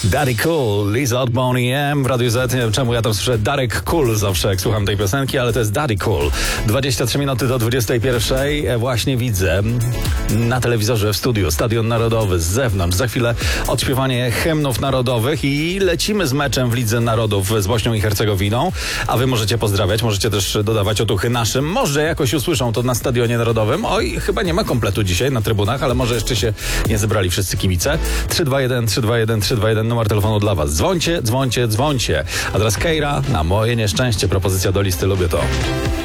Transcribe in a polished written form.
Daddy Cool, Lisa od Boney M w Radiu Z. Nie wiem czemu ja tam słyszę Darek Cool zawsze, jak słucham tej piosenki, ale to jest Daddy Cool. 23 minuty do 21. Właśnie widzę na telewizorze w studiu Stadion Narodowy z zewnątrz. Za chwilę odśpiewanie hymnów narodowych i lecimy z meczem w Lidze Narodów z Bośnią i Hercegowiną. A wy możecie pozdrawiać, możecie też dodawać otuchy naszym. Może jakoś usłyszą to na Stadionie Narodowym. Oj, chyba nie ma kompletu dzisiaj na trybunach, ale może jeszcze się nie zebrali wszyscy kibice. 321 321 321 numer telefonu dla was. Dzwońcie, dzwońcie, dzwońcie. A teraz Keira na moje nieszczęście. Propozycja do listy. Lubię to.